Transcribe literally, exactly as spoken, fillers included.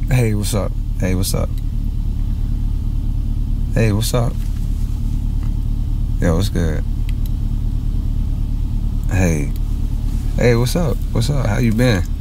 Hey, what's up? Hey, what's up? Hey, what's up? Yo, what's good? Hey, hey, what's up? What's up? How you been?